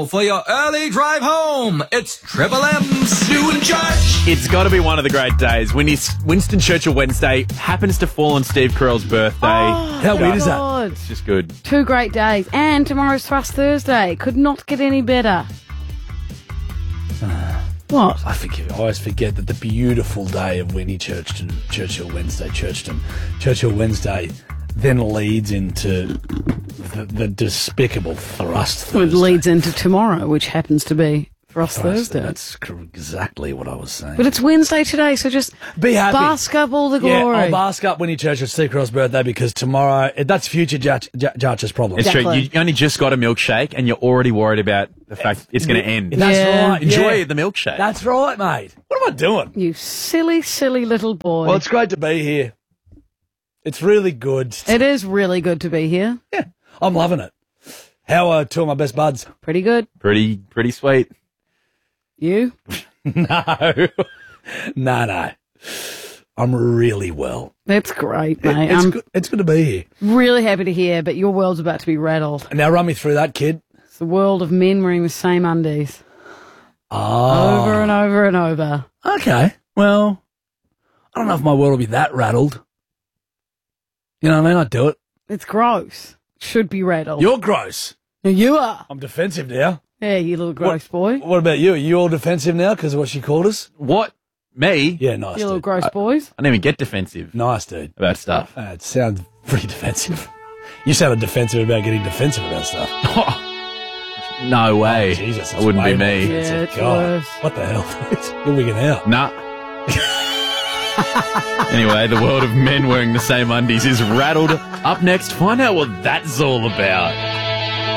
Now for your early drive home, it's Triple M's Stu and Church. It's got to be one of the great days. Winston Churchill Wednesday happens to fall on Steve Carell's birthday. How weird is that? God. It's just good. 2 great days. And tomorrow's Thrust Thursday. Could not get any better. What? I always forget that the beautiful day of Winnie Churchill Wednesday then leads into the despicable Thrust Thursday. It leads into tomorrow, which happens to be Thrust Thursday. That's exactly what I was saying. But it's Wednesday today, so just be happy. Bask up all the Yeah, glory. I'll bask up Winnie Churchill Steve Carell's birthday because tomorrow, that's future Judge's problem. It's Exactly. true. You only just got a milkshake and you're already worried about the fact it's going to end. That's Yeah. right. Enjoy yeah. the milkshake. That's right, mate. What am I doing? You silly, silly little boy. Well, it's great to be here. It's really good. It is really good to be here. Yeah, I'm loving it. How are 2 of my best buds? Pretty good. Pretty sweet. You? No. No. I'm really well. That's great, mate. It's good to be here. Really happy to hear, but your world's about to be rattled. Now run me through that, kid. It's the world of men wearing the same undies. Oh. Over and over and over. Okay. Well, I don't know if my world will be that rattled. You know what I mean? I'd do it. It's gross. Should be rattled. You're gross. You are. I'm defensive now. Yeah, you little gross boy. What about you? Are you all defensive now because of what she called us? What? Me? Yeah, nice, You little dude. gross boys. I don't even get defensive Nice, dude. about stuff. It sounds pretty defensive. You sounded defensive about getting defensive about stuff. No way. Jesus, that wouldn't be me. Yeah, it's God, worse. what the hell? You're wigging out. Nah. Anyway, the world of men wearing the same undies is rattled. Up next, find out what that's all about.